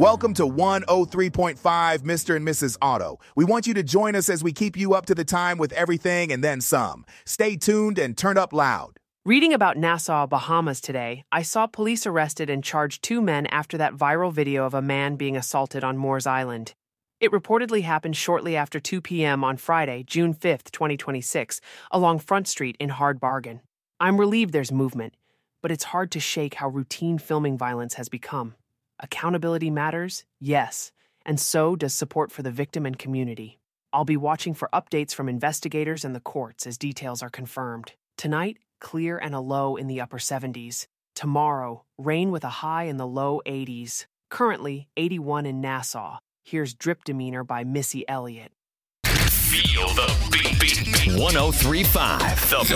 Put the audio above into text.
Welcome to 103.5 Mr. and Mrs. Auto. We want you to join us as we keep you up to the time with everything and then some. Stay tuned and turn up loud. Reading about Nassau, Bahamas today, I saw police arrested and charged 2 men after that viral video of a man being assaulted on Moores Island. It reportedly happened shortly after 2 p.m. on Friday, June 5th, 2026, along Front Street in Hard Bargain. I'm relieved there's movement, but it's hard to shake how routine filming violence has become. Accountability matters, yes, and so does support for the victim and community. I'll be watching for updates from investigators and the courts as details are confirmed. Tonight, clear and a low in the upper 70s. Tomorrow, rain with a high in the low 80s. Currently, 81 in Nassau. Here's Drip Demeanor by Missy Elliott. Feel the beat. 103.5 The